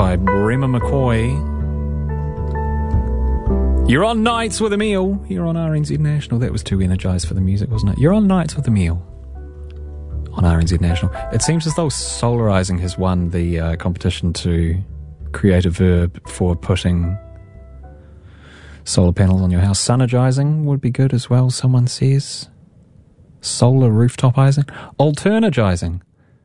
by Bremer McCoy. You're on Nights with Emile. You're on RNZ National. That was too energised for the music, wasn't it? You're on Nights with Emile on RNZ National. It seems as though Solarising has won the competition to create a verb for putting solar panels on your house. Sunergizing would be good as well, someone says. Solar rooftopizing. Alternagizing.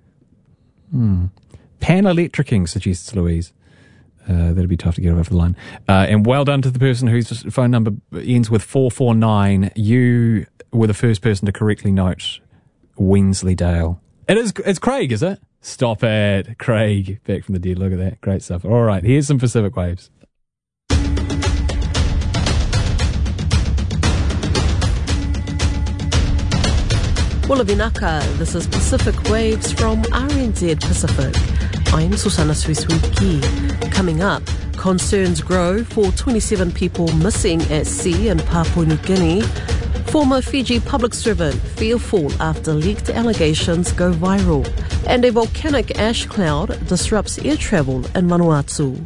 Pan-electricing, suggests Louise. That'd be tough to get over the line. And well done to the person whose phone number ends with 449. You were the first person to correctly note Wensleydale. It's Craig, is it? Stop it. Craig, back from the dead. Look at that. Great stuff. All right, here's some Pacific Waves. Bula vinaka, this is Pacific Waves from RNZ Pacific. I'm Susana Suisuiki. Coming up, concerns grow for 27 people missing at sea in Papua New Guinea. Former Fiji public servant fearful after leaked allegations go viral. And a volcanic ash cloud disrupts air travel in Vanuatu.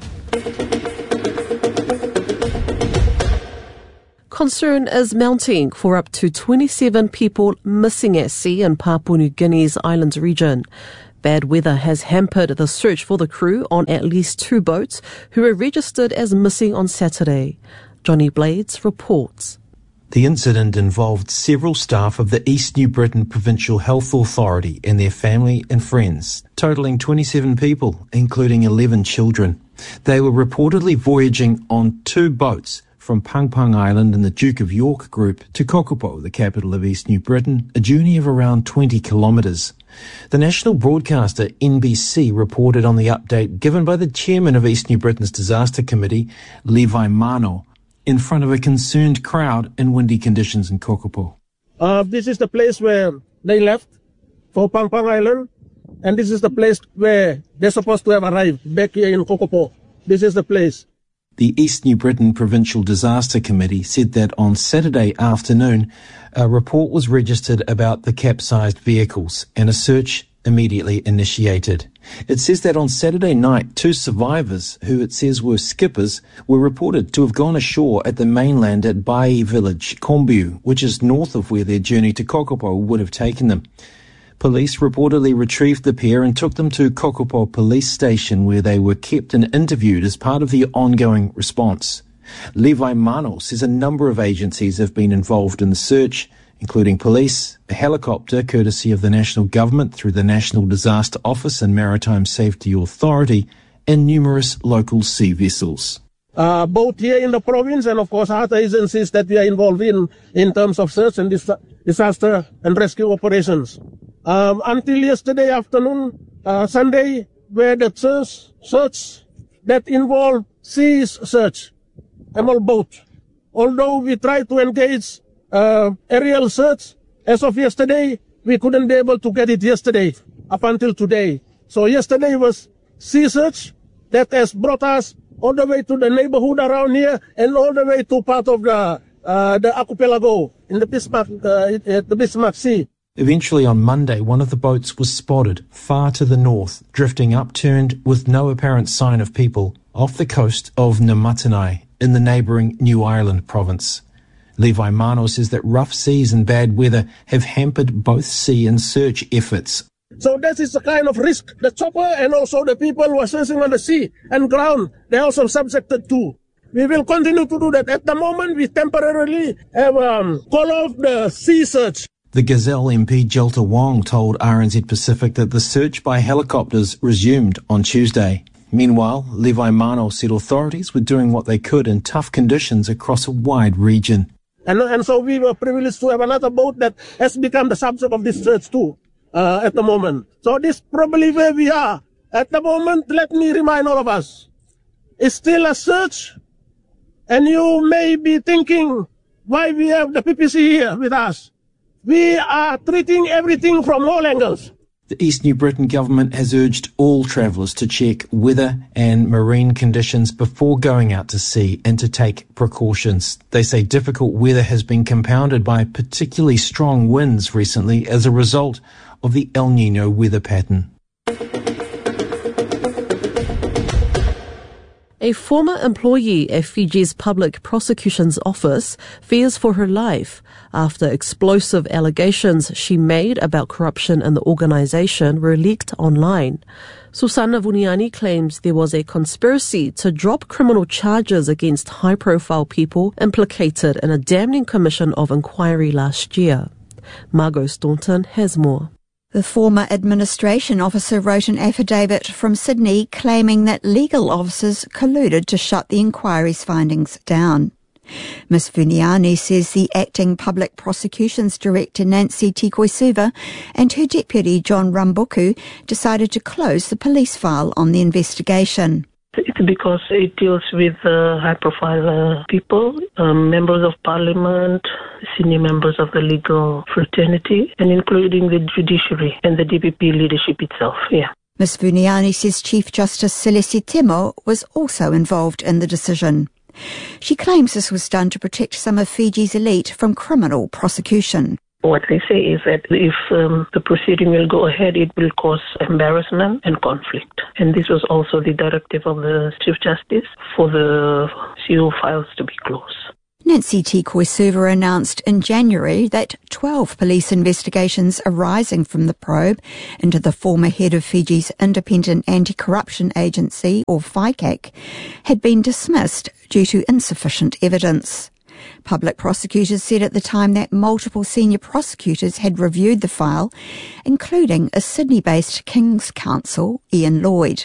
Concern is mounting for up to 27 people missing at sea in Papua New Guinea's islands region. Bad weather has hampered the search for the crew on at least 2 boats who were registered as missing on Saturday. Johnny Blades reports. The incident involved several staff of the East New Britain Provincial Health Authority and their family and friends, totalling 27 people, including 11 children. They were reportedly voyaging on 2 boats from Pang Pang Island in the Duke of York group to Kokopo, the capital of East New Britain, a journey of around 20 kilometres. The national broadcaster NBC reported on the update given by the chairman of East New Britain's Disaster Committee, Levi Mano, in front of a concerned crowd in windy conditions in Kokopo. This is the place where they left for Pang Pang Island, and this is the place where they're supposed to have arrived, back here in Kokopo. This is the place. The East New Britain Provincial Disaster Committee said that on Saturday afternoon, a report was registered about the capsized vehicles and a search immediately initiated. It says that on Saturday night, 2 survivors, who it says were skippers, were reported to have gone ashore at the mainland at Bai village, Kombu, which is north of where their journey to Kokopo would have taken them. Police reportedly retrieved the pair and took them to Kokopo police station where they were kept and interviewed as part of the ongoing response. Levi Mano says a number of agencies have been involved in the search, including police, a helicopter courtesy of the national government through the National Disaster Office and Maritime Safety Authority, and numerous local sea vessels. Both here in the province and of course other agencies that we are involved in terms of search and disaster and rescue operations. Until yesterday afternoon, Sunday, where the search that involved sea search, ML boat. Although we tried to engage aerial search, as of yesterday, we couldn't be able to get it yesterday up until today. So yesterday was sea search that has brought us all the way to the neighborhood around here and all the way to part of the archipelago in the Bismarck Sea. Eventually on Monday, one of the boats was spotted far to the north, drifting upturned with no apparent sign of people off the coast of Namatanai in the neighbouring New Ireland province. Levi Mano says that rough seas and bad weather have hampered both sea and search efforts. So that is the kind of risk the chopper and also the people who are searching on the sea and ground, they're also subjected to. We will continue to do that. At the moment, we temporarily have call off the sea search. The Gazelle MP Jelta Wong told RNZ Pacific that the search by helicopters resumed on Tuesday. Meanwhile, Levi Mano said authorities were doing what they could in tough conditions across a wide region. And so we were privileged to have another boat that has become the subject of this search too, at the moment. So this is probably where we are. At the moment, let me remind all of us, it's still a search. And you may be thinking why we have the PPC here with us. We are treating everything from all angles. The East New Britain government has urged all travellers to check weather and marine conditions before going out to sea and to take precautions. They say difficult weather has been compounded by particularly strong winds recently as a result of the El Niño weather pattern. A former employee at Fiji's Public Prosecution's Office fears for her life after explosive allegations she made about corruption in the organisation were leaked online. Susana Vuniani claims there was a conspiracy to drop criminal charges against high-profile people implicated in a damning commission of inquiry last year. Margot Staunton has more. The former administration officer wrote an affidavit from Sydney claiming that legal officers colluded to shut the inquiry's findings down. Ms Vuniani says the acting Public Prosecutions Director Nancy Tikoisuva and her deputy John Rambuku decided to close the police file on the investigation. It's because it deals with high-profile people, members of parliament, senior members of the legal fraternity, and including the judiciary and the DPP leadership itself, Ms Vuniani says Chief Justice Selesi Temo was also involved in the decision. She claims this was done to protect some of Fiji's elite from criminal prosecution. What they say is that if the proceeding will go ahead, it will cause embarrassment and conflict. And this was also the directive of the Chief Justice for the CO files to be closed. Nancy Tikoisuva announced in January that 12 police investigations arising from the probe into the former head of Fiji's Independent Anti-Corruption Agency, or FICAC, had been dismissed due to insufficient evidence. Public prosecutors said at the time that multiple senior prosecutors had reviewed the file, including a Sydney-based King's Counsel, Ian Lloyd.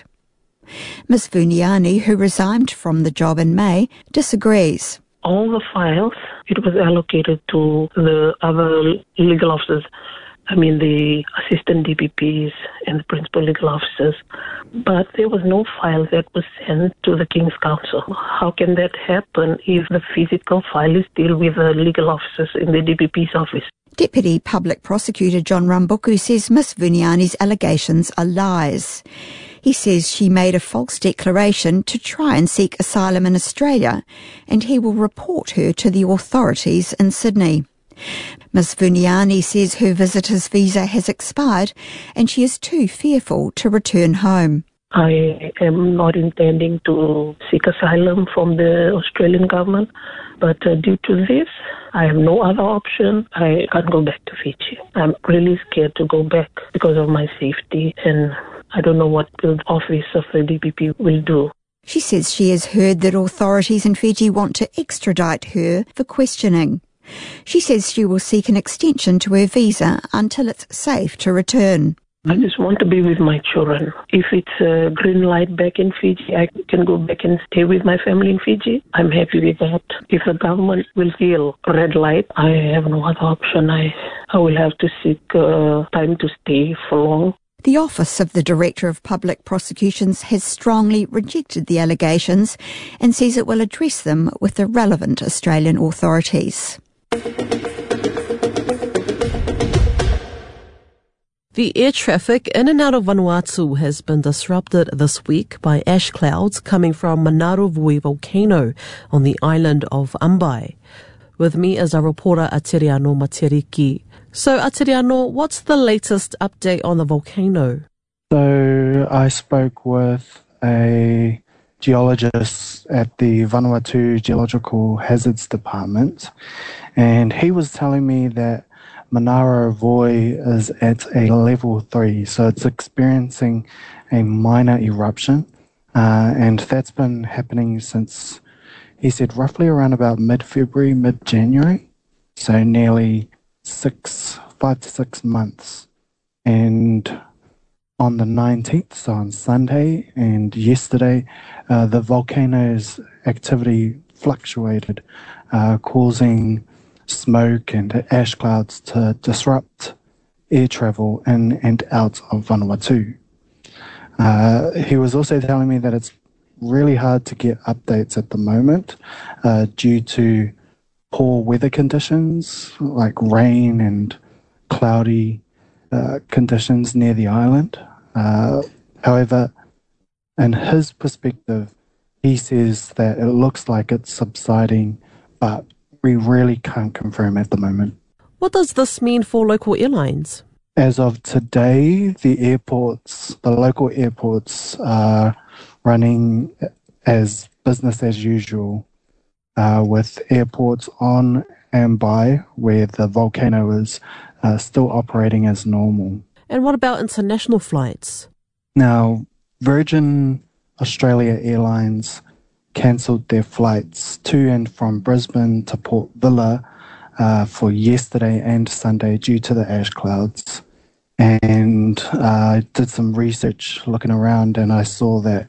Ms Vuniani, who resigned from the job in May, disagrees. All the files, it was allocated to the other legal officers. I mean, the assistant DPPs and the principal legal officers. But there was no file that was sent to the King's Counsel. How can that happen if the physical file is still with the legal officers in the DPP's office? Deputy Public Prosecutor John Rambuku says Ms Vuniani's allegations are lies. He says she made a false declaration to try and seek asylum in Australia, and he will report her to the authorities in Sydney. Ms Vuniani says her visitor's visa has expired and she is too fearful to return home. I am not intending to seek asylum from the Australian government, but due to this, I have no other option. I can't go back to Fiji. I'm really scared to go back because of my safety, and I don't know what the office of the DPP will do. She says she has heard that authorities in Fiji want to extradite her for questioning. She says she will seek an extension to her visa until it's safe to return. I just want to be with my children. If it's a green light back in Fiji, I can go back and stay with my family in Fiji. I'm happy with that. If the government will feel red light, I have no other option. I will have to seek time to stay for long. The Office of the Director of Public Prosecutions has strongly rejected the allegations and says it will address them with the relevant Australian authorities. The air traffic in and out of Vanuatu has been disrupted this week by ash clouds coming from Manaruvui volcano on the island of Ambai. With me is our reporter Atiriano Matiriki. So Atiriano, what's the latest update on the volcano? So I spoke with a geologist at the Vanuatu Geological Hazards Department, and he was telling me that Manaruvui is at a level 3, so it's experiencing a minor eruption, and that's been happening since, he said, roughly around about mid-February, mid-January, so nearly 5 to 6 months. And on the 19th, so on Sunday and yesterday, the volcano's activity fluctuated, causing smoke and ash clouds to disrupt air travel in and out of Vanuatu. He was also telling me that it's really hard to get updates at the moment due to poor weather conditions like rain and cloudy conditions near the island. However, in his perspective, he says that it looks like it's subsiding, but we really can't confirm at the moment. What does this mean for local airlines? As of today, the local airports are running as business as usual, with airports on and by where the volcano is still operating as normal. And what about international flights? Now, Virgin Australia Airlines cancelled their flights to and from Brisbane to Port Vila for yesterday and Sunday due to the ash clouds. And I did some research looking around, and I saw that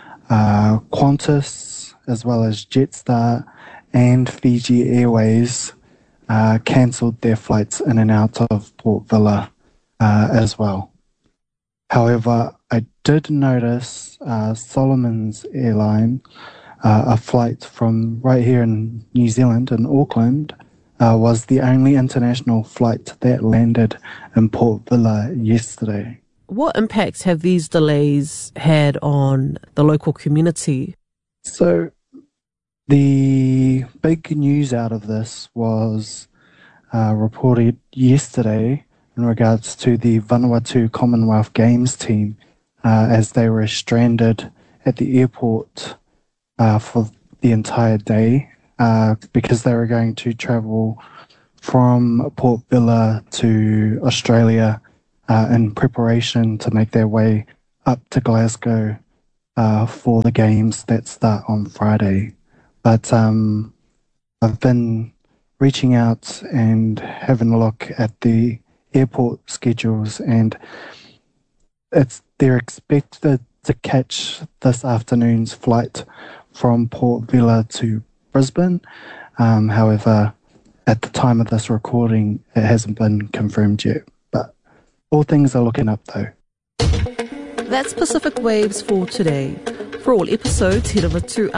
Qantas, as well as Jetstar and Fiji Airways, cancelled their flights in and out of Port Vila as well. However, I did notice Solomon's Airline, a flight from right here in New Zealand, in Auckland, was the only international flight that landed in Port Vila yesterday. What impact have these delays had on the local community? So the big news out of this was reported yesterday in regards to the Vanuatu Commonwealth Games team as they were stranded at the airport for the entire day because they were going to travel from Port Vila to Australia in preparation to make their way up to Glasgow for the games that start on Friday. But I've been reaching out and having a look at the airport schedules, and they're expected to catch this afternoon's flight from Port Vila to Brisbane. However, at the time of this recording, it hasn't been confirmed yet. But all things are looking up, though. That's Pacific Waves for today. For all episodes, head over to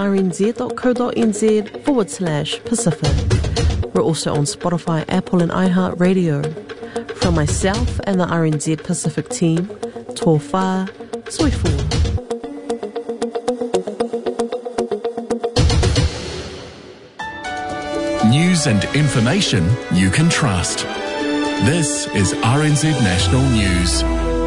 rnz.co.nz/Pacific. We're also on Spotify, Apple and iHeartRadio. From myself and the RNZ Pacific team, tō whā, soifo. News and information you can trust. This is RNZ National News.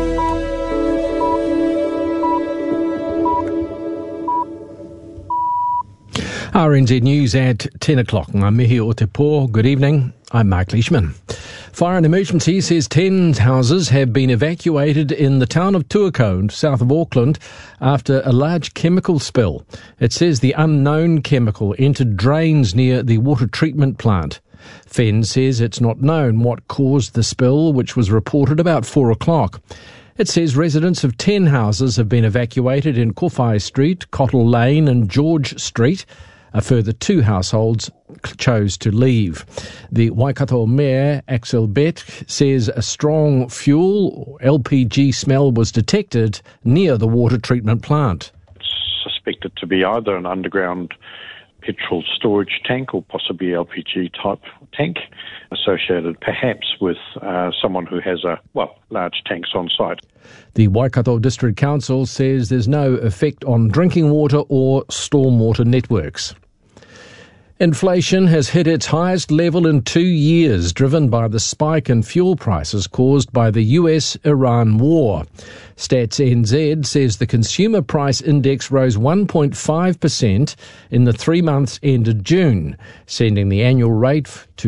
RNZ News at 10 o'clock. I'm Mihi o te Pō. Good evening. I'm Mark Leishman. Fire and Emergency says 10 houses have been evacuated in the town of Tuakau, south of Auckland, after a large chemical spill. It says the unknown chemical entered drains near the water treatment plant. FEN says it's not known what caused the spill, which was reported about 4 o'clock. It says residents of 10 houses have been evacuated in Kowhai Street, Cottle Lane and George Street. A further 2 households chose to leave. The Waikato Mayor, Axel Bett, says a strong fuel, LPG smell was detected near the water treatment plant. It's suspected to be either an underground petrol storage tank or possibly LPG type tank associated perhaps with someone who has large tanks on site. The Waikato District Council says there's no effect on drinking water or stormwater networks. Inflation has hit its highest level in 2 years, driven by the spike in fuel prices caused by the US-Iran war. Stats NZ says the consumer price index rose 1.5% in the 3 months ended June, sending the annual rate to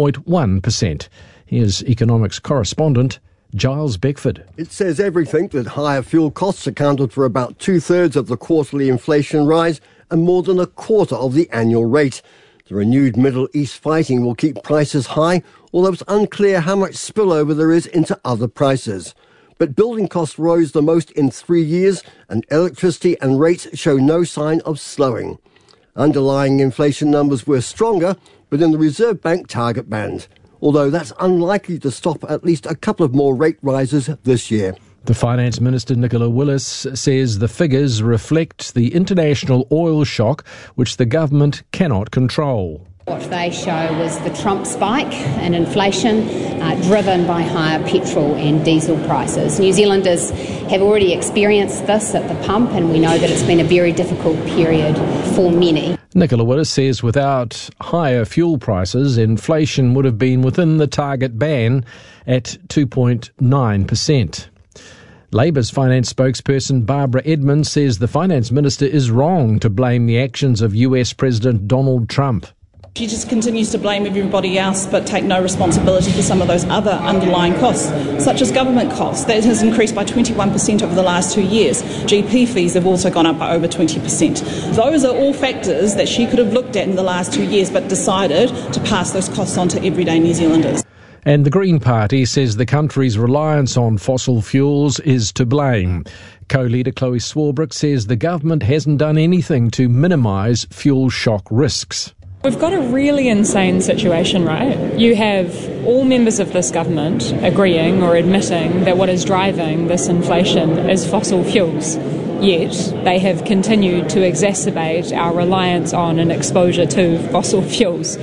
4.1%. Here's economics correspondent Giles Beckford. It says everything that higher fuel costs accounted for about 2/3 of the quarterly inflation rise and more than a quarter of the annual rate. The renewed Middle East fighting will keep prices high, although it's unclear how much spillover there is into other prices. But building costs rose the most in 3 years, and electricity and rates show no sign of slowing. Underlying inflation numbers were stronger, but in the Reserve Bank target band, although that's unlikely to stop at least a couple of more rate rises this year. The Finance Minister, Nicola Willis, says the figures reflect the international oil shock, which the government cannot control. What they show was the Trump spike in inflation driven by higher petrol and diesel prices. New Zealanders have already experienced this at the pump, and we know that it's been a very difficult period for many. Nicola Willis says without higher fuel prices, inflation would have been within the target band at 2.9%. Labour's finance spokesperson Barbara Edmonds says the finance minister is wrong to blame the actions of US President Donald Trump. She just continues to blame everybody else but take no responsibility for some of those other underlying costs, such as government costs. That has increased by 21% over the last 2 years. GP fees have also gone up by over 20%. Those are all factors that she could have looked at in the last 2 years but decided to pass those costs on to everyday New Zealanders. And the Green Party says the country's reliance on fossil fuels is to blame. Co-leader Chloe Swarbrick says the government hasn't done anything to minimise fuel shock risks. We've got a really insane situation, right? You have all members of this government agreeing or admitting that what is driving this inflation is fossil fuels. Yet they have continued to exacerbate our reliance on and exposure to fossil fuels.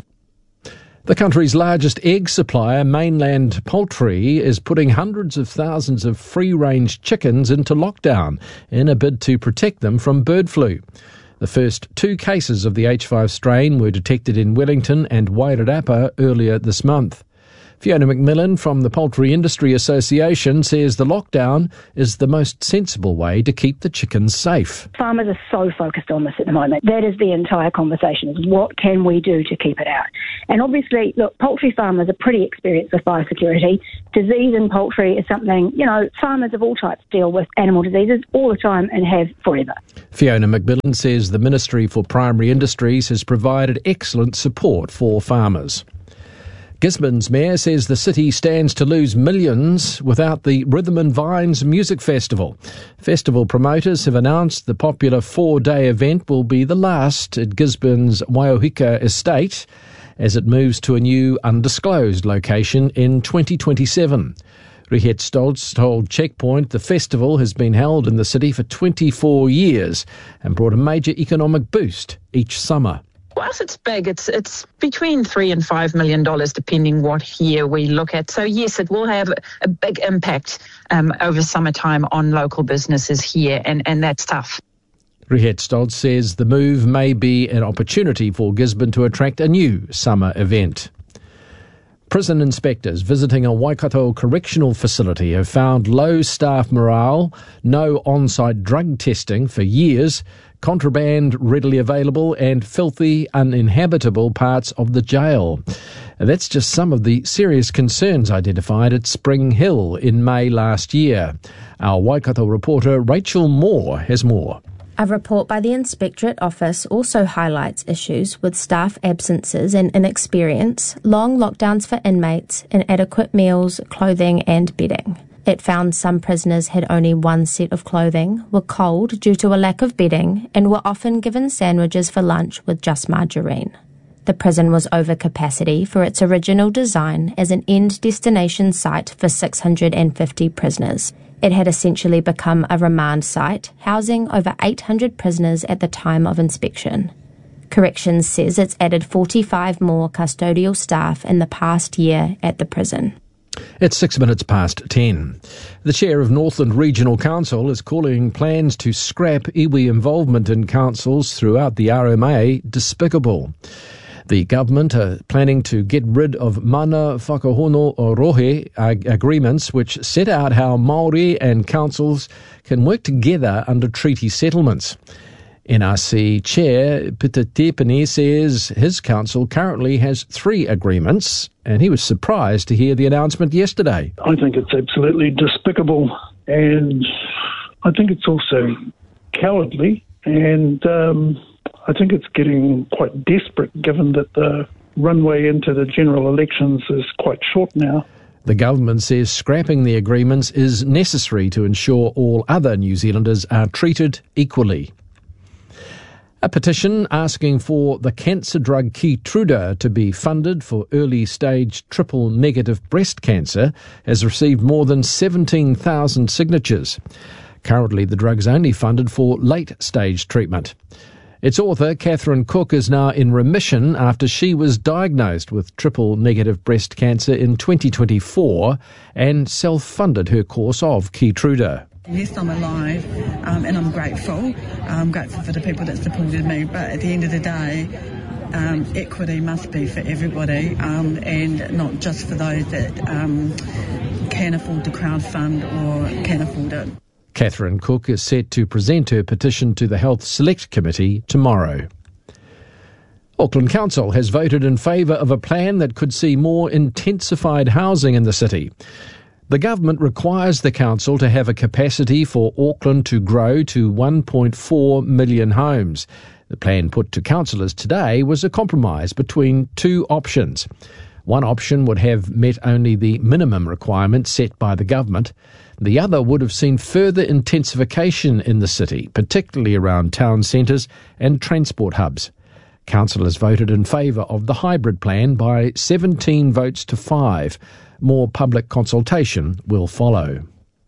The country's largest egg supplier, Mainland Poultry, is putting hundreds of thousands of free-range chickens into lockdown in a bid to protect them from bird flu. The first 2 cases of the H5 strain were detected in Wellington and Wairarapa earlier this month. Fiona McMillan from the Poultry Industry Association says the lockdown is the most sensible way to keep the chickens safe. Farmers are so focused on this at the moment. That is the entire conversation, is what can we do to keep it out? And obviously, look, poultry farmers are pretty experienced with biosecurity. Disease in poultry is something, farmers of all types deal with animal diseases all the time and have forever. Fiona McMillan says the Ministry for Primary Industries has provided excellent support for farmers. Gisborne's mayor says the city stands to lose millions without the Rhythm and Vines Music Festival. Festival promoters have announced the popular 4-day event will be the last at Gisborne's Waiuhika estate as it moves to a new undisclosed location in 2027. Richard Stoltz told Checkpoint the festival has been held in the city for 24 years and brought a major economic boost each summer. Whilst it's big, it's between $3 and $5 million, depending what year we look at. So yes, it will have a big impact over summertime on local businesses here, and that's tough. Richard Stoltz says the move may be an opportunity for Gisborne to attract a new summer event. Prison inspectors visiting a Waikato correctional facility have found low staff morale, no on-site drug testing for years, contraband readily available and filthy, uninhabitable parts of the jail. That's just some of the serious concerns identified at Spring Hill in May last year. Our Waikato reporter Rachel Moore has more. A report by the Inspectorate Office also highlights issues with staff absences and inexperience, long lockdowns for inmates, inadequate meals, clothing and bedding. It found some prisoners had only one set of clothing, were cold due to a lack of bedding, and were often given sandwiches for lunch with just margarine. The prison was over capacity for its original design as an end-destination site for 650 prisoners. It had essentially become a remand site, housing over 800 prisoners at the time of inspection. Corrections says it's added 45 more custodial staff in the past year at the prison. It's 6 minutes past 10. The chair of Northland Regional Council is calling plans to scrap iwi involvement in councils throughout the RMA despicable. The government are planning to get rid of mana whakahono o rohe agreements which set out how Māori and councils can work together under treaty settlements. NRC Chair Peter Tepani says his council currently has 3 agreements, and he was surprised to hear the announcement yesterday. I think it's absolutely despicable, and I think it's also cowardly, and I think it's getting quite desperate given that the runway into the general elections is quite short now. The government says scrapping the agreements is necessary to ensure all other New Zealanders are treated equally. A petition asking for the cancer drug Keytruda to be funded for early-stage triple-negative breast cancer has received more than 17,000 signatures. Currently, the drug is only funded for late-stage treatment. Its author, Catherine Cook, is now in remission after she was diagnosed with triple-negative breast cancer in 2024 and self-funded her course of Keytruda. Yes, I'm alive, and I'm grateful. I'm grateful for the people that supported me, but at the end of the day, equity must be for everybody, and not just for those that can afford to crowdfund or can afford it. Catherine Cook is set to present her petition to the Health Select Committee tomorrow. Auckland Council has voted in favour of a plan that could see more intensified housing in the city. The government requires the council to have a capacity for Auckland to grow to 1.4 million homes. The plan put to councillors today was a compromise between two options. One option would have met only the minimum requirements set by the government. The other would have seen further intensification in the city, particularly around town centres and transport hubs. Councillors voted in favour of the hybrid plan by 17 votes to 5. More public consultation will follow.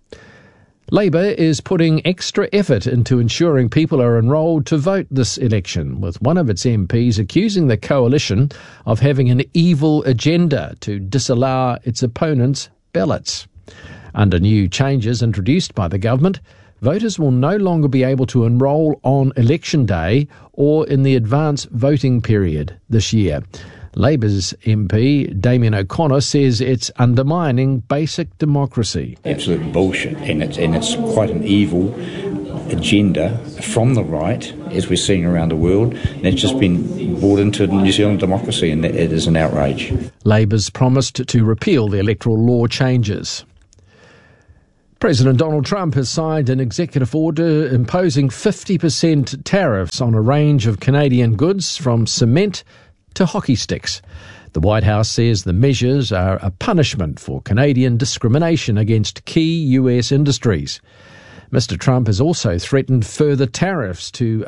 Labor is putting extra effort into ensuring people are enrolled to vote this election, with one of its MPs accusing the coalition of having an evil agenda to disallow its opponents' ballots. Under new changes introduced by the government, voters will no longer be able to enrol on election day or in the advance voting period this year. Labour's MP Damien O'Connor says it's undermining basic democracy. Absolute bullshit, and it's quite an evil agenda from the right, as we're seeing around the world, and it's just been brought into New Zealand democracy, and it is an outrage. Labour's promised to repeal the electoral law changes. President Donald Trump has signed an executive order imposing 50% tariffs on a range of Canadian goods, from cement to hockey sticks. The White House says the measures are a punishment for Canadian discrimination against key US industries. Mr. Trump has also threatened further tariffs to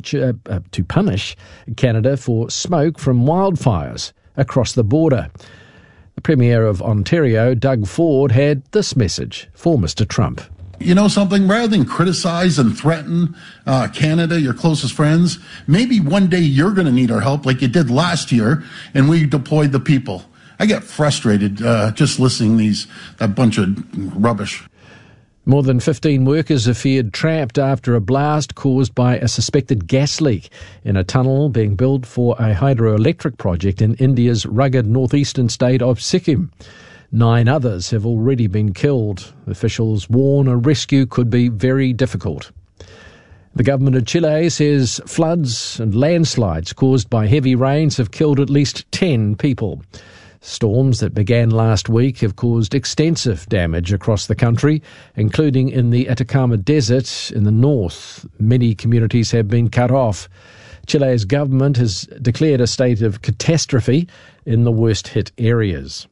punish Canada for smoke from wildfires across the border. The Premier of Ontario, Doug Ford, had this message for Mr. Trump. You know something? Rather than criticize and threaten Canada, your closest friends, maybe one day you're going to need our help like you did last year, and we deployed the people. I get frustrated just listening to that bunch of rubbish. More than 15 workers are feared trapped after a blast caused by a suspected gas leak in a tunnel being built for a hydroelectric project in India's rugged northeastern state of Sikkim. 9 others have already been killed. Officials warn a rescue could be very difficult. The government of Chile says floods and landslides caused by heavy rains have killed at least 10 people. Storms that began last week have caused extensive damage across the country, including in the Atacama Desert in the north. Many communities have been cut off. Chile's government has declared a state of catastrophe in the worst-hit areas.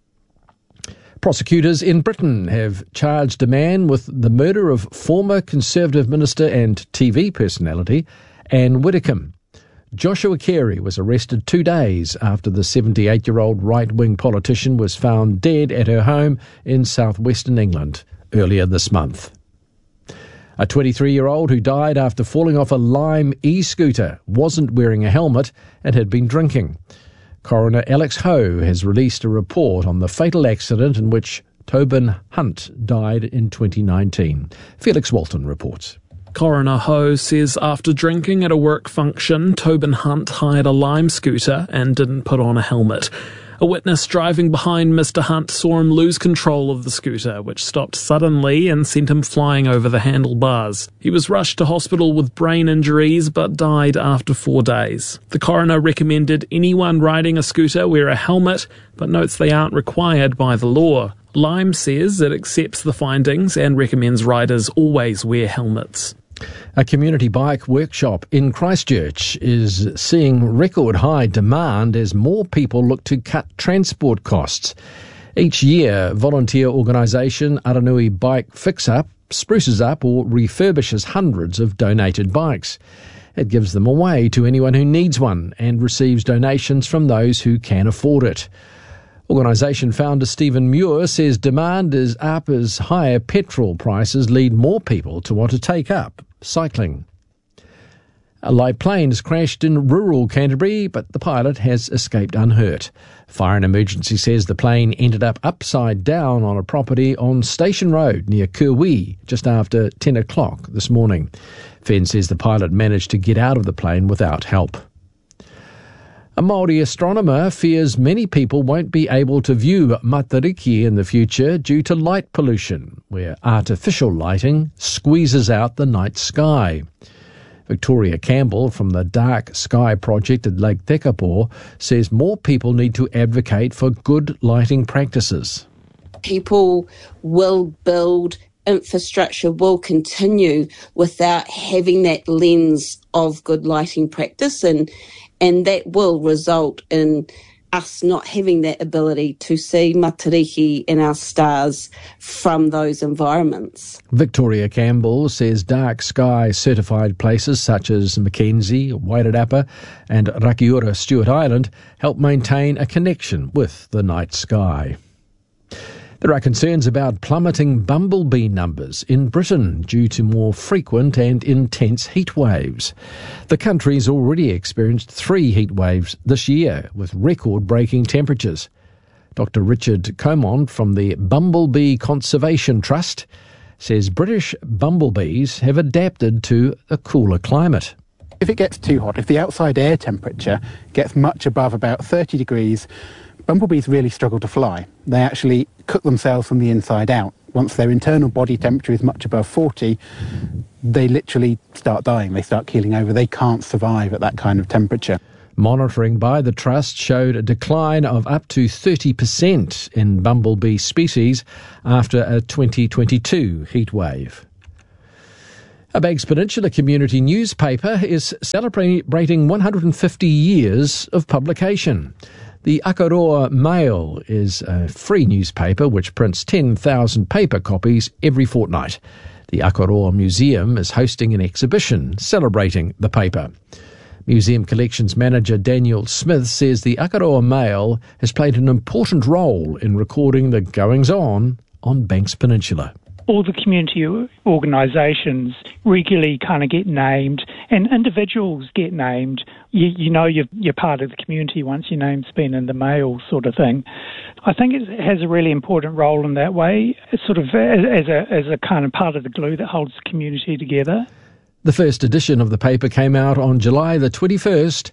Prosecutors in Britain have charged a man with the murder of former Conservative minister and TV personality Anne Widdecombe. Joshua Carey was arrested 2 days after the 78-year-old right-wing politician was found dead at her home in southwestern England earlier this month. A 23-year-old who died after falling off a Lime e-scooter wasn't wearing a helmet and had been drinking. Coroner Alex Ho has released a report on the fatal accident in which Tobin Hunt died in 2019. Felix Walton reports. Coroner Ho says after drinking at a work function, Tobin Hunt hired a Lime scooter and didn't put on a helmet. A witness driving behind Mr. Hunt saw him lose control of the scooter, which stopped suddenly and sent him flying over the handlebars. He was rushed to hospital with brain injuries but died after 4 days. The coroner recommended anyone riding a scooter wear a helmet, but notes they aren't required by the law. Lime says it accepts the findings and recommends riders always wear helmets. A community bike workshop in Christchurch is seeing record high demand as more people look to cut transport costs. Each year, volunteer organisation Aranui Bike Fix Up spruces up or refurbishes hundreds of donated bikes. It gives them away to anyone who needs one and receives donations from those who can afford it. Organisation founder Stephen Muir says demand is up as higher petrol prices lead more people to want to take up cycling. A light plane has crashed in rural Canterbury, but the pilot has escaped unhurt. Fire and Emergency says the plane ended up upside down on a property on Station Road near Kirwee just after 10 o'clock this morning. Fenn says the pilot managed to get out of the plane without help. A Māori astronomer fears many people won't be able to view Matariki in the future due to light pollution, where artificial lighting squeezes out the night sky. Victoria Campbell from the Dark Sky Project at Lake Tekapo says more people need to advocate for good lighting practices. People will build infrastructure, will continue without having that lens of good lighting practice, and that will result in us not having that ability to see Matariki and our stars from those environments. Victoria Campbell says dark sky certified places such as Mackenzie, Wairarapa and Rakiura Stewart Island help maintain a connection with the night sky. There are concerns about plummeting bumblebee numbers in Britain due to more frequent and intense heat waves. The country's already experienced 3 heat waves this year with record-breaking temperatures. Dr. Richard Comond from the Bumblebee Conservation Trust says British bumblebees have adapted to a cooler climate. If it gets too hot, if the outside air temperature gets much above about 30 degrees, bumblebees really struggle to fly. They actually cook themselves from the inside out. Once their internal body temperature is much above 40, they literally start dying. They start keeling over. They can't survive at that kind of temperature. Monitoring by the Trust showed a decline of up to 30% in bumblebee species after a 2022 heatwave. A Banks Peninsula community newspaper is celebrating 150 years of publication. The Akaroa Mail is a free newspaper which prints 10,000 paper copies every fortnight. The Akaroa Museum is hosting an exhibition celebrating the paper. Museum Collections Manager Daniel Smith says the Akaroa Mail has played an important role in recording the goings-on Banks Peninsula. All the community organisations regularly kind of get named, and individuals get named. You know you're part of the community once your name's been in the mail, sort of thing. I think it has a really important role in that way. It's sort of as a kind of part of the glue that holds the community together. The first edition of the paper came out on July the 21st,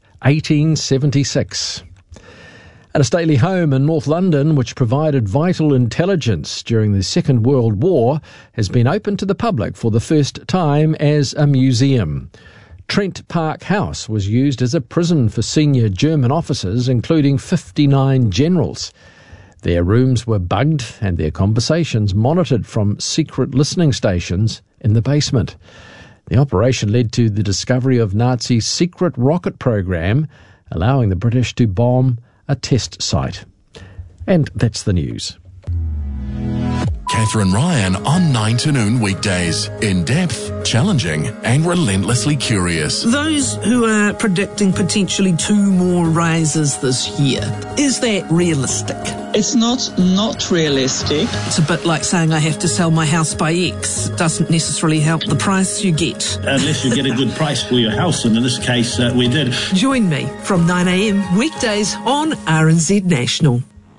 1876. At a stately home in North London, which provided vital intelligence during the Second World War, has been opened to the public for the first time as a museum. Trent Park House was used as a prison for senior German officers, including 59 generals. Their rooms were bugged and their conversations monitored from secret listening stations in the basement. The operation led to the discovery of Nazi's secret rocket program, allowing the British to bomb a test site. And that's the news. Catherine Ryan on 9 to noon weekdays. In depth, challenging and relentlessly curious. Those who are predicting potentially 2 more rises this year, is that realistic? It's not realistic. It's a bit like saying I have to sell my house by X. It doesn't necessarily help the price you get. Unless you get a good price for your house, and in this case we did. Join me from 9 a.m. weekdays on RNZ National.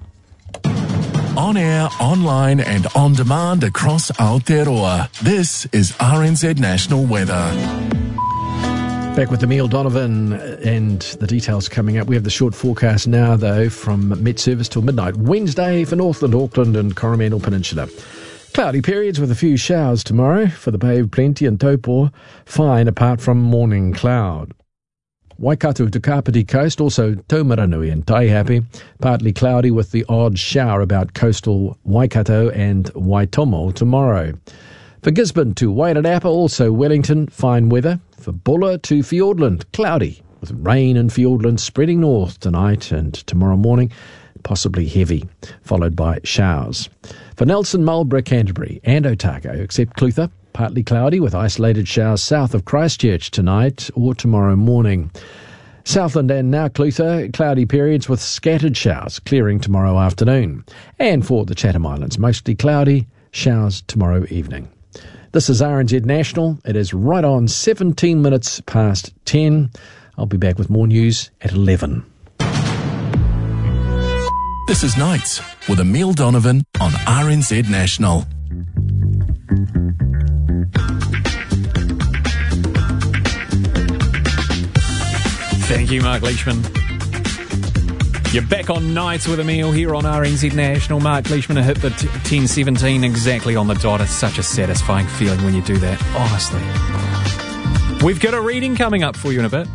On air, online and on demand across Aotearoa. This is RNZ National Weather. Back with Emile Donovan and the details coming up. We have the short forecast now, though, from Met Service till midnight. Wednesday for Northland, Auckland and Coromandel Peninsula. Cloudy periods with a few showers tomorrow. For the Bay of Plenty and Taupo, fine apart from morning cloud. Waikato to Kapiti Coast, also Taumaranui and Taihape, partly cloudy with the odd shower about coastal Waikato and Waitomo tomorrow. For Gisborne to Wairarapa, also Wellington, fine weather. For Bulla to Fiordland, cloudy, with rain in Fiordland spreading north tonight and tomorrow morning, possibly heavy, followed by showers. For Nelson, Marlborough, Canterbury and Otago, except Clutha, partly cloudy with isolated showers south of Christchurch tonight or tomorrow morning. Southland and now Clutha, cloudy periods with scattered showers, clearing tomorrow afternoon. And for the Chatham Islands, mostly cloudy, showers tomorrow evening. This is RNZ National. It is right on 17 minutes past 10. I'll be back with more news at 11. This is Nights with Emile Donovan on RNZ National. Thank you, Mark Leishman. You're back on Nights with Emile here on RNZ National. Mark Leishman hit the 10:17 exactly on the dot. It's such a satisfying feeling when you do that, honestly. We've got a reading coming up for you in a bit.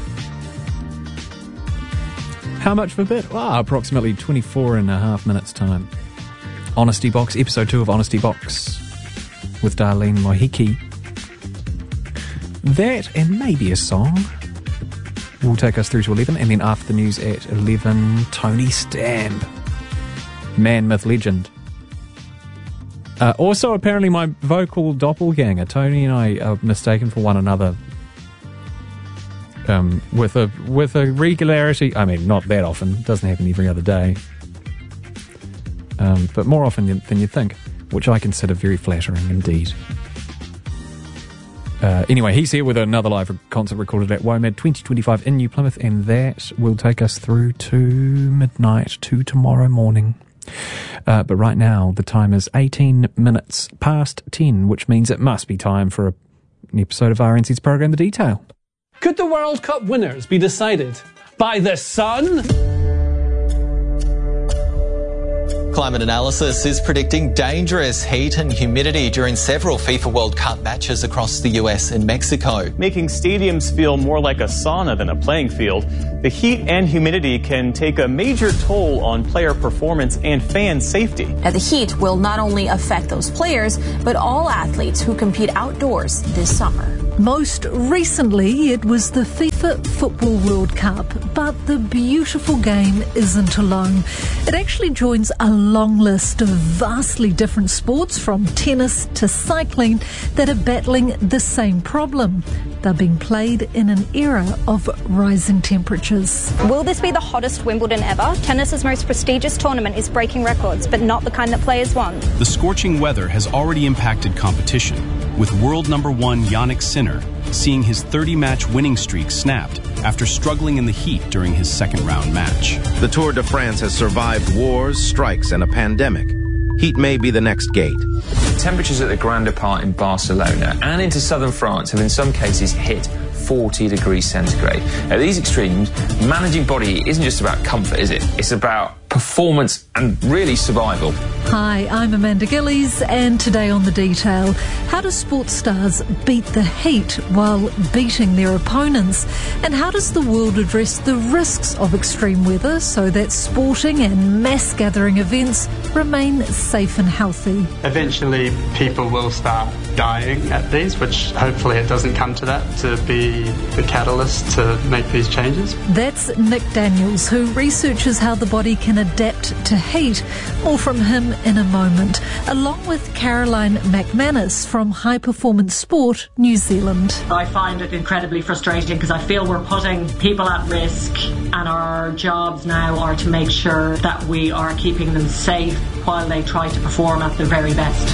How much for a bit? Well, approximately 24 and a half minutes time. Honesty Box, episode 2 of Honesty Box with Darlene Mohiki. That and maybe a song will take us through to 11, and then after the news at 11, Tony Stamp. Man, myth, legend. Also, apparently my vocal doppelganger. Tony and I are mistaken for one another with a regularity. I mean, not that often. It doesn't happen every other day. But more often than you think, which I consider very flattering indeed. Anyway, he's here with another live concert recorded at WOMAD 2025 in New Plymouth, and that will take us through to midnight, to tomorrow morning. But right now, the time is 18 minutes past 10, which means it must be time for an episode of RNZ's program, The Detail. Could the World Cup winners be decided by the sun? Climate Analysis is predicting dangerous heat and humidity during several FIFA World Cup matches across the US and Mexico. Making stadiums feel more like a sauna than a playing field, the heat and humidity can take a major toll on player performance and fan safety. Now, the heat will not only affect those players, but all athletes who compete outdoors this summer. Most recently, it was the FIFA Football World Cup, but the beautiful game isn't alone. It actually joins a long list of vastly different sports, from tennis to cycling, that are battling the same problem. They're being played in an era of rising temperatures. Will this be the hottest Wimbledon ever? Tennis's most prestigious tournament is breaking records, but not the kind that players want. The scorching weather has already impacted competition, with world number 1 Jannik Sinner seeing his 30-match winning streak snapped after struggling in the heat during his second-round match. The Tour de France has survived wars, strikes, and a pandemic. Heat may be the next gate. Temperatures at the Grand Depart in Barcelona and into southern France have in some cases hit 40 degrees centigrade. At these extremes, managing body heat isn't just about comfort, is it? It's about performance and really survival. Hi, I'm Amanda Gillies, and today on The Detail, how do sports stars beat the heat while beating their opponents? And how does the world address the risks of extreme weather so that sporting and mass gathering events remain safe and healthy? Eventually people will start dying at these, which hopefully it doesn't come to that, to be the catalyst to make these changes. That's Nick Daniels, who researches how the body can adapt to heat. More from him in a moment, along with Caroline McManus from High Performance Sport New Zealand. I find it incredibly frustrating because I feel we're putting people at risk, and our jobs now are to make sure that we are keeping them safe while they try to perform at their very best.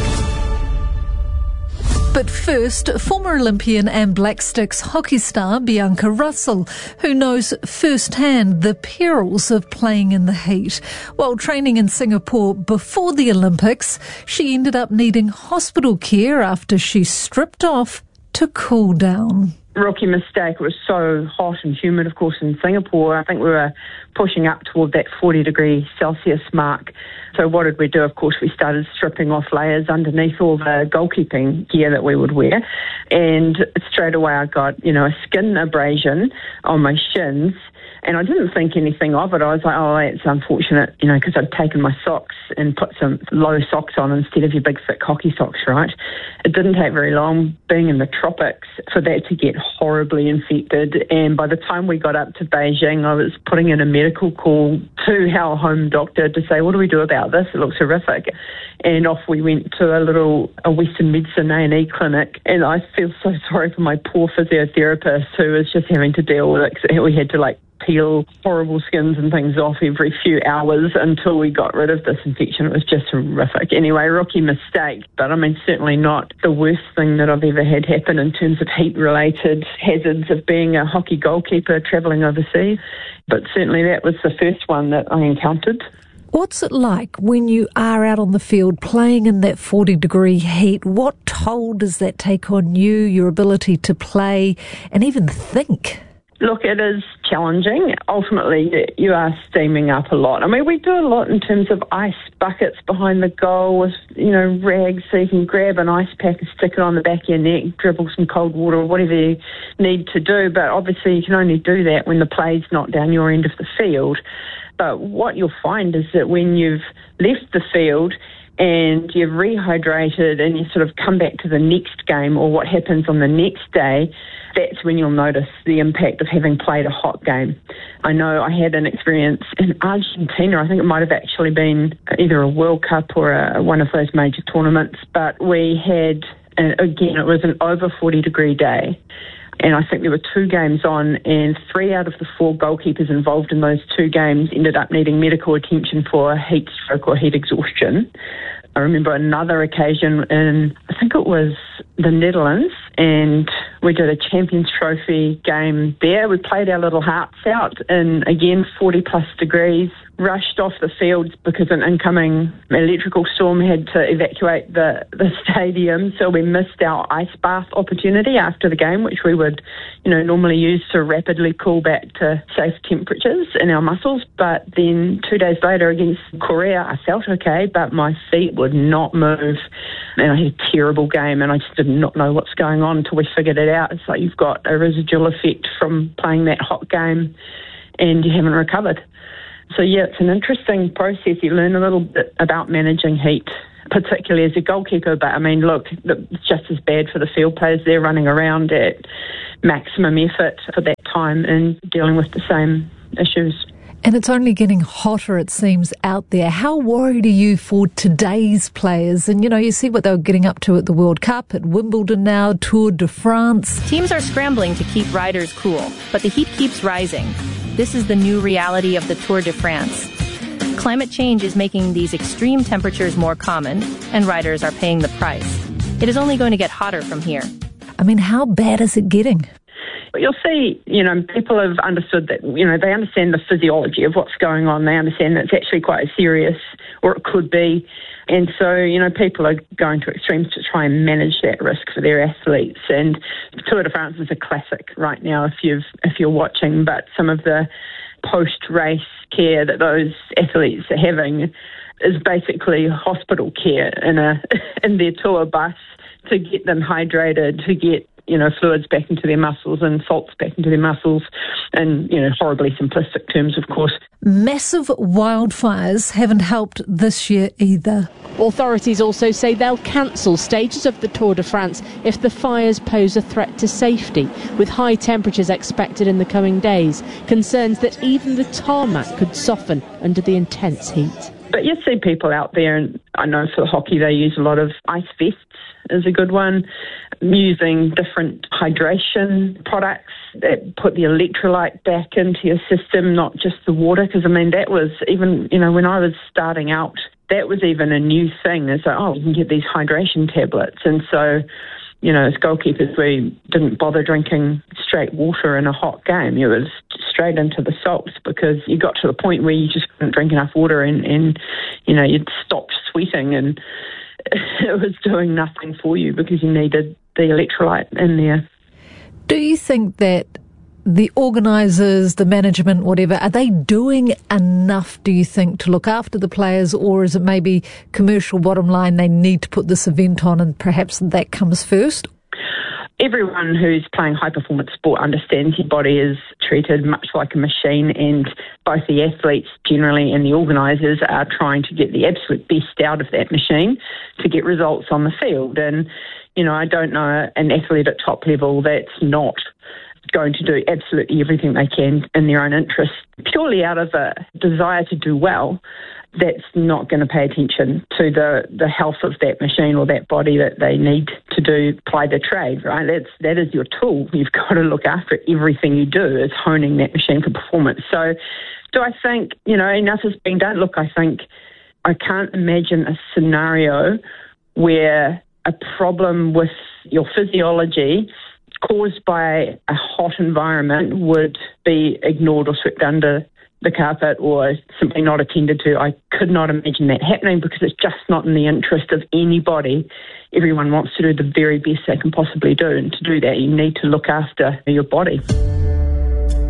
But first, former Olympian and Black Sticks hockey star Bianca Russell, who knows firsthand the perils of playing in the heat. While training in Singapore before the Olympics, she ended up needing hospital care after she stripped off to cool down. Rookie mistake. It was so hot and humid, of course, in Singapore. I think we were pushing up toward that 40 degree Celsius mark. So what did we do? Of course, we started stripping off layers underneath all the goalkeeping gear that we would wear. And straight away I got, a skin abrasion on my shins. And I didn't think anything of it. I was like, oh, it's unfortunate, because I'd taken my socks and put some low socks on instead of your big, thick hockey socks, right? It didn't take very long, being in the tropics, for that to get horribly infected. And by the time we got up to Beijing, I was putting in a medical call to our home doctor to say, what do we do about this? It looks horrific. And off we went to a Western medicine A&E clinic. And I feel so sorry for my poor physiotherapist who was just having to deal with it. We had to, peel horrible skins and things off every few hours until we got rid of this infection. It was just horrific. Anyway, rookie mistake, but certainly not the worst thing that I've ever had happen in terms of heat-related hazards of being a hockey goalkeeper travelling overseas. But certainly that was the first one that I encountered. What's it like when you are out on the field playing in that 40-degree heat? What toll does that take on you, your ability to play and even think? Look, it is challenging. Ultimately, you are steaming up a lot. I mean, we do a lot in terms of ice buckets behind the goal with, rags so you can grab an ice pack and stick it on the back of your neck, dribble some cold water or whatever you need to do. But obviously, you can only do that when the play's not down your end of the field. But what you'll find is that when you've left the field and you've rehydrated and you sort of come back to the next game or what happens on the next day, that's when you'll notice the impact of having played a hot game. I know I had an experience in Argentina. I think it might have actually been either a World Cup or one of those major tournaments, but we had, again, it was an over 40-degree day. And I think there were 2 games on, and 3 out of the 4 goalkeepers involved in those 2 games ended up needing medical attention for heat stroke or heat exhaustion. I remember another occasion in, I think it was the Netherlands, and we did a Champions Trophy game there. We played our little hearts out in, again, 40-plus degrees, rushed off the field because an incoming electrical storm had to evacuate the stadium, so we missed our ice bath opportunity after the game, which we would, normally use to rapidly cool back to safe temperatures in our muscles. But then 2 days later against Korea, I felt okay, but my feet would not move, and I had a terrible game, and I just did not know what's going on until we figured it out. It's like you've got a residual effect from playing that hot game and you haven't recovered. So, yeah, it's an interesting process. You learn a little bit about managing heat, particularly as a goalkeeper. But, I mean, look, it's just as bad for the field players. They're running around at maximum effort for that time and dealing with the same issues. And it's only getting hotter, it seems, out there. How worried are you for today's players? And, you see what they were getting up to at the World Cup, at Wimbledon now, Tour de France. Teams are scrambling to keep riders cool, but the heat keeps rising. This is the new reality of the Tour de France. Climate change is making these extreme temperatures more common, and riders are paying the price. It is only going to get hotter from here. I mean, how bad is it getting? You'll see, people have understood that, they understand the physiology of what's going on. They understand that it's actually quite serious, or it could be. And so, people are going to extremes to try and manage that risk for their athletes. And the Tour de France is a classic right now if you're watching, but some of the post-race care that those athletes are having is basically hospital care in their tour bus to get them hydrated, to get fluids back into their muscles and salts back into their muscles, and, horribly simplistic terms, of course. Massive wildfires haven't helped this year either. Authorities also say they'll cancel stages of the Tour de France if the fires pose a threat to safety, with high temperatures expected in the coming days. Concerns that even the tarmac could soften under the intense heat. But you see people out there, and I know for hockey they use a lot of ice vests is a good one, using different hydration products that put the electrolyte back into your system, not just the water, because, I mean, that was even, when I was starting out, that was even a new thing. It's like, you can get these hydration tablets. And so, as goalkeepers, we didn't bother drinking straight water in a hot game. It was straight into the salts because you got to the point where you just couldn't drink enough water and you'd stopped sweating and it was doing nothing for you because you needed the electrolyte in there. Do you think that the organisers, the management, whatever, are they doing enough, do you think, to look after the players, or is it maybe commercial bottom line they need to put this event on and perhaps that comes first? Everyone who's playing high-performance sport understands your body is treated much like a machine, and both the athletes generally and the organisers are trying to get the absolute best out of that machine to get results on the field. And, I don't know an athlete at top level that's not going to do absolutely everything they can in their own interest, purely out of a desire to do well. That's not going to pay attention to the health of that machine or that body that they need to apply their trade, right? That is your tool. You've got to look after it. Everything you do is honing that machine for performance. So do I think, enough is being done? Look, I can't imagine a scenario where a problem with your physiology caused by a hot environment would be ignored or swept under the carpet or simply not attended to. I could not imagine that happening because it's just not in the interest of anybody. Everyone wants to do the very best they can possibly do, and to do that you need to look after your body.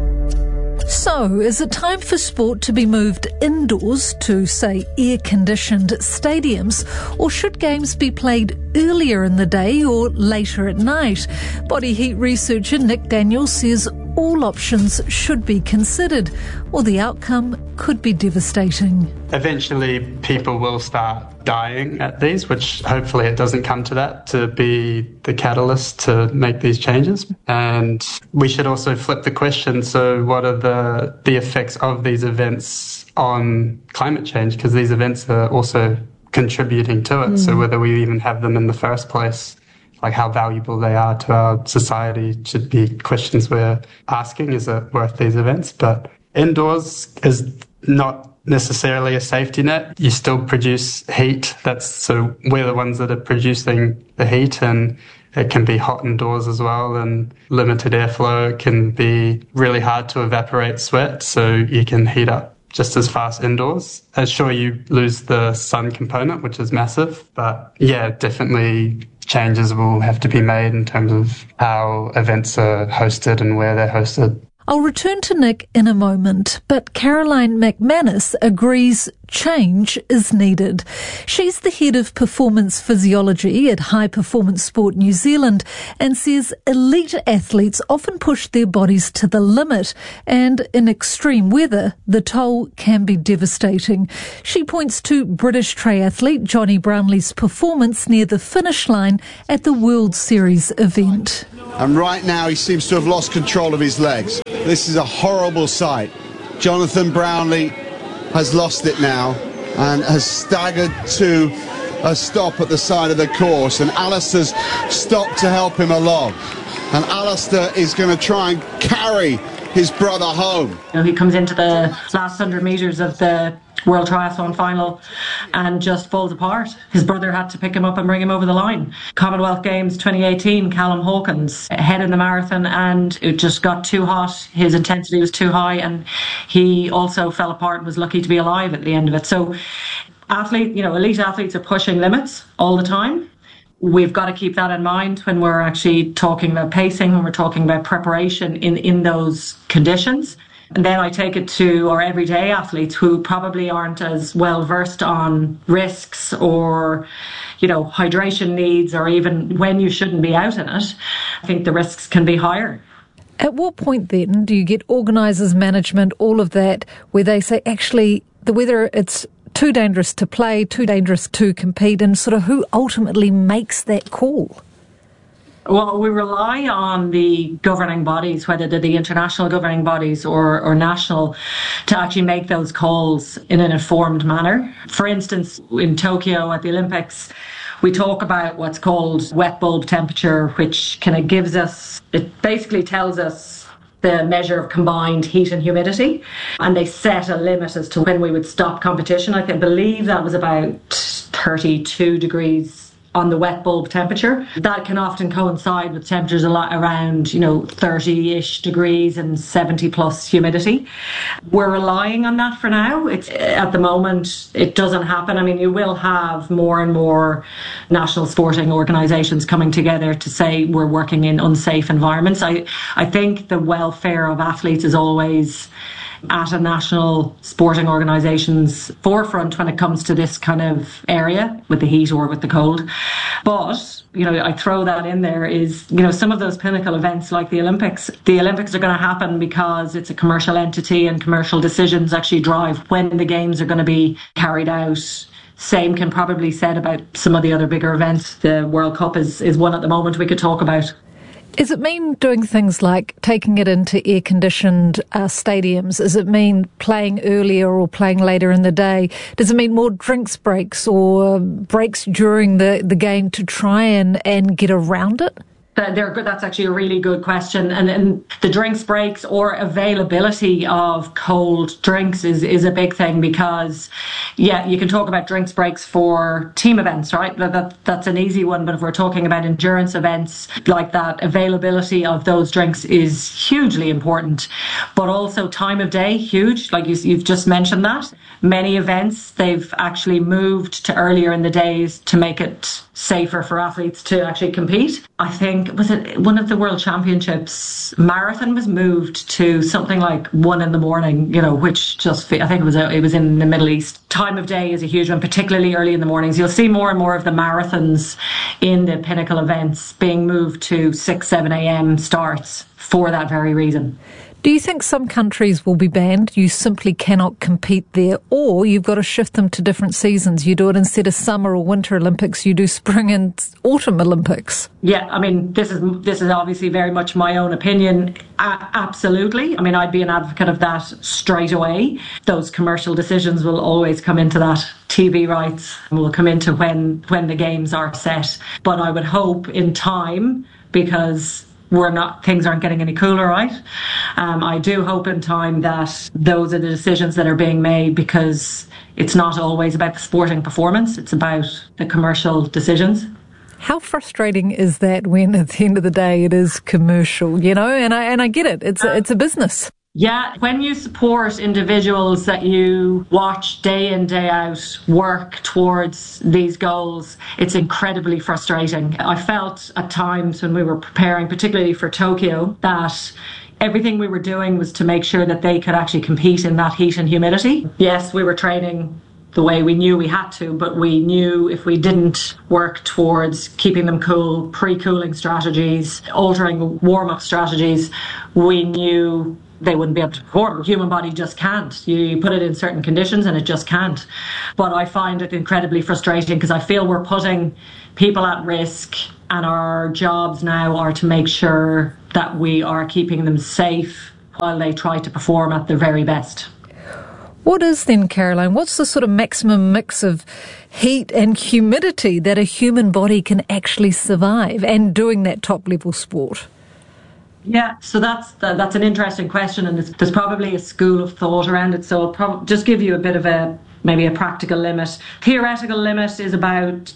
So, is it time for sport to be moved indoors to, say, air-conditioned stadiums? Or should games be played earlier in the day or later at night? Body heat researcher Nick Daniels says all options should be considered, or the outcome could be devastating. Eventually, people will start dying at these, which hopefully it doesn't come to that, to be the catalyst to make these changes. And we should also flip the question, so what are the effects of these events on climate change? Because these events are also contributing to it. So whether we even have them in the first place, like how valuable they are to our society, should be questions we're asking. Is it worth these events? But indoors is not necessarily a safety net. You still produce heat. So we're the ones that are producing the heat, and it can be hot indoors as well, and limited airflow. It can be really hard to evaporate sweat, so you can heat up just as fast indoors. Sure, you lose the sun component, which is massive, but yeah, definitely changes will have to be made in terms of how events are hosted and where they're hosted. I'll return to Nick in a moment, but Caroline McManus agrees change is needed. She's the head of performance physiology at High Performance Sport New Zealand and says elite athletes often push their bodies to the limit, and in extreme weather, the toll can be devastating. She points to British triathlete Johnny Brownlee's performance near the finish line at the World Series event. And right now he seems to have lost control of his legs. This is a horrible sight. Jonathan Brownlee has lost it now and has staggered to a stop at the side of the course, and Alistair's stopped to help him along. And Alistair is going to try and carry his brother home. He comes into the last 100 metres of the World Triathlon final and just falls apart. His brother had to pick him up and bring him over the line. Commonwealth Games 2018, Callum Hawkins ahead in the marathon, and it just got too hot. His intensity was too high, and he also fell apart and was lucky to be alive at the end of it. So elite athletes are pushing limits all the time. We've got to keep that in mind when we're actually talking about pacing, when we're talking about preparation in those conditions. And then I take it to our everyday athletes who probably aren't as well versed on risks or, hydration needs, or even when you shouldn't be out in it. I think the risks can be higher. At what point then do you get organisers, management, all of that, where they say actually the weather, it's too dangerous to play, too dangerous to compete, and sort of who ultimately makes that call? Well, we rely on the governing bodies, whether they're the international governing bodies or national, to actually make those calls in an informed manner. For instance, in Tokyo at the Olympics, we talk about what's called wet bulb temperature, which it basically tells us the measure of combined heat and humidity, and they set a limit as to when we would stop competition. I believe that was about 32 degrees on the wet bulb temperature. That can often coincide with temperatures a lot around 30-ish degrees and 70 plus humidity. We're relying on that for now. At the moment it doesn't happen. I mean, you will have more and more national sporting organisations coming together to say we're working in unsafe environments. I think the welfare of athletes is always at a national sporting organisation's forefront when it comes to this kind of area, with the heat or with the cold. But, I throw that in there is, some of those pinnacle events like the Olympics are going to happen because it's a commercial entity, and commercial decisions actually drive when the games are going to be carried out. Same can probably be said about some of the other bigger events. The World Cup is one at the moment we could talk about. Does it mean doing things like taking it into air-conditioned stadiums? Does it mean playing earlier or playing later in the day? Does it mean more drinks breaks or breaks during the game to try and get around it? That's actually a really good question. And the drinks breaks or availability of cold drinks is a big thing, because, you can talk about drinks breaks for team events, right? That's an easy one. But if we're talking about endurance events like that, availability of those drinks is hugely important. But also time of day, huge. Like you've just mentioned that. Many events, they've actually moved to earlier in the days to make it safer for athletes to actually compete. I think, was it one of the World Championships, marathon was moved to something like 1 a.m, which just, I think it was in the Middle East. Time of day is a huge one, particularly early in the mornings. You'll see more and more of the marathons in the pinnacle events being moved to 6, 7 a.m. starts for that very reason. Do you think some countries will be banned? You simply cannot compete there, or you've got to shift them to different seasons. You do it instead of summer or winter Olympics, you do spring and autumn Olympics. Yeah, I mean, this is obviously very much my own opinion. Absolutely. I mean, I'd be an advocate of that straight away. Those commercial decisions will always come into that. TV rights will come into when the games are set. But I would hope in time, because things aren't getting any cooler, right? I do hope in time that those are the decisions that are being made, because it's not always about the sporting performance, it's about the commercial decisions. How frustrating is that when at the end of the day it is commercial, and I get it, it's a business. Yeah, when you support individuals that you watch day in, day out work towards these goals, it's incredibly frustrating. I felt at times when we were preparing, particularly for Tokyo, that everything we were doing was to make sure that they could actually compete in that heat and humidity. Yes, we were training the way we knew we had to, but we knew if we didn't work towards keeping them cool, pre-cooling strategies, altering warm-up strategies, we knew they wouldn't be able to perform. The human body just can't. You put it in certain conditions and it just can't. But I find it incredibly frustrating, because I feel we're putting people at risk, and our jobs now are to make sure that we are keeping them safe while they try to perform at their very best. What is then, Caroline, what's the sort of maximum mix of heat and humidity that a human body can actually survive and doing that top level sport? Yeah, so that's an interesting question, and there's probably a school of thought around it. So I'll just give you a bit of maybe a practical limit. Theoretical limit is about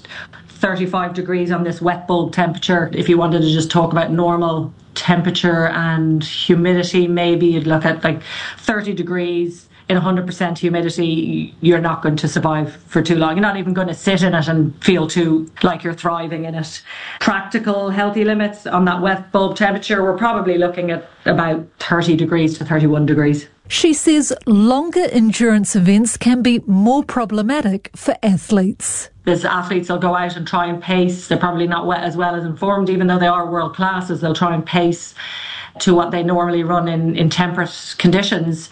35 degrees on this wet bulb temperature. If you wanted to just talk about normal temperature and humidity, maybe you'd look at like 30 degrees. In 100% humidity, you're not going to survive for too long. You're not even going to sit in it and feel too like you're thriving in it. Practical healthy limits on that wet bulb temperature, we're probably looking at about 30 degrees to 31 degrees. She says longer endurance events can be more problematic for athletes. There's athletes that'll go out and try and pace. They're probably not as well as informed, even though they are world class, as they'll try and pace to what they normally run in temperate conditions.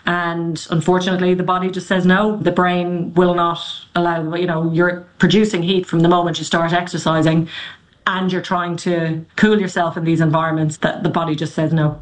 And unfortunately, the body just says no. The brain will not allow, you're producing heat from the moment you start exercising, and you're trying to cool yourself in these environments, that the body just says no.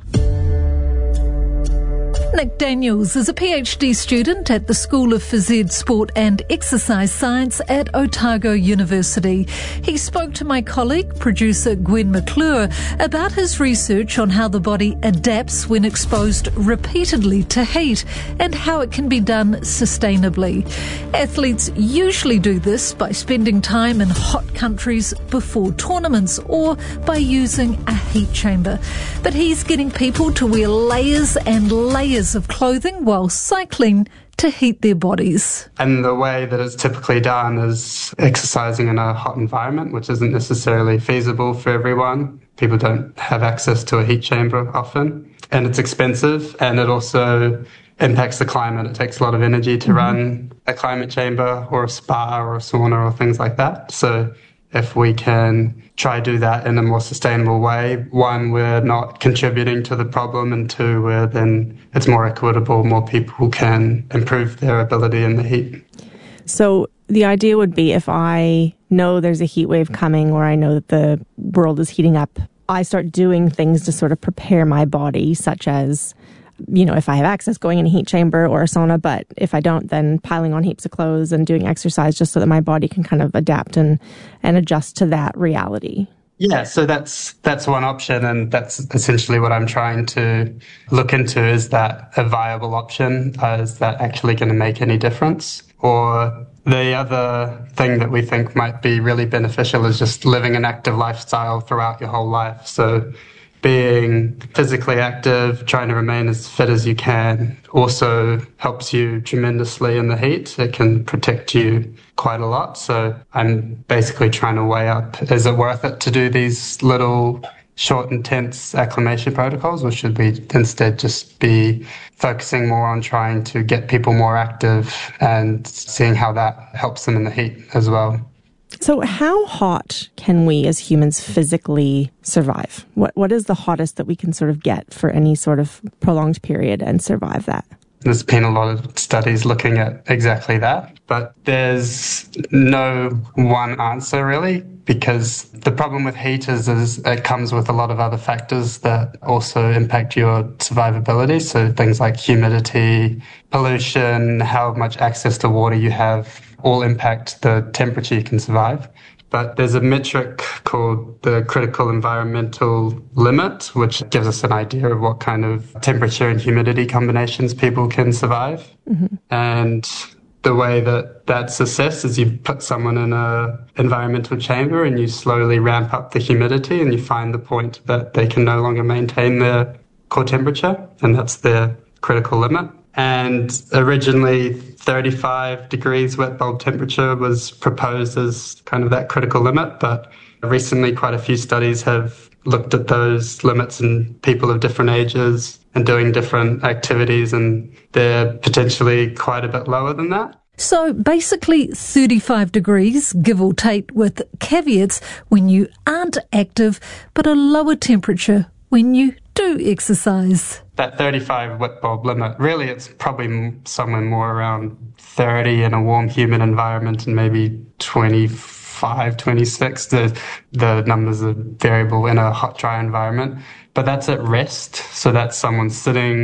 Nick Daniels is a PhD student at the School of Phys Ed, Sport and Exercise Science at Otago University. He spoke to my colleague, producer Gwen McClure, about his research on how the body adapts when exposed repeatedly to heat and how it can be done sustainably. Athletes usually do this by spending time in hot countries before tournaments or by using a heat chamber. But he's getting people to wear layers and layers of clothing while cycling to heat their bodies. And the way that it's typically done is exercising in a hot environment, which isn't necessarily feasible for everyone. People don't have access to a heat chamber often, and it's expensive, and it also impacts the climate. It takes a lot of energy to run a climate chamber or a spa or a sauna or things like that. So if we can try to do that in a more sustainable way, one, we're not contributing to the problem, and two, then it's more equitable, more people can improve their ability in the heat. So the idea would be, if I know there's a heat wave coming, or I know that the world is heating up, I start doing things to sort of prepare my body, such as, if I have access, going in a heat chamber or a sauna, but if I don't, then piling on heaps of clothes and doing exercise just so that my body can kind of adapt and adjust to that reality. Yeah, so that's one option, and that's essentially what I'm trying to look into. Is that a viable option? Is that actually going to make any difference? Or the other thing that we think might be really beneficial is just living an active lifestyle throughout your whole life. So being physically active, trying to remain as fit as you can, also helps you tremendously in the heat. It can protect you quite a lot. So I'm basically trying to weigh up, is it worth it to do these little short, intense acclimation protocols, or should we instead just be focusing more on trying to get people more active and seeing how that helps them in the heat as well? So how hot can we as humans physically survive? What is the hottest that we can sort of get for any sort of prolonged period and survive that? There's been a lot of studies looking at exactly that, but there's no one answer really, because the problem with heat is it comes with a lot of other factors that also impact your survivability. So things like humidity, pollution, how much access to water you have, all impact the temperature you can survive. But there's a metric called the critical environmental limit, which gives us an idea of what kind of temperature and humidity combinations people can survive. Mm-hmm. And the way that that's assessed is you put someone in an environmental chamber and you slowly ramp up the humidity and you find the point that they can no longer maintain their core temperature, and that's their critical limit. And originally 35 degrees wet bulb temperature was proposed as kind of that critical limit, but recently quite a few studies have looked at those limits in people of different ages and doing different activities, and they're potentially quite a bit lower than that. So basically 35 degrees, give or take, with caveats when you aren't active, but a lower temperature when you do exercise. That 35 wet bulb limit, really it's probably somewhere more around 30 in a warm, humid environment and maybe 25, 26. The numbers are variable in a hot, dry environment. But that's at rest, so that's someone sitting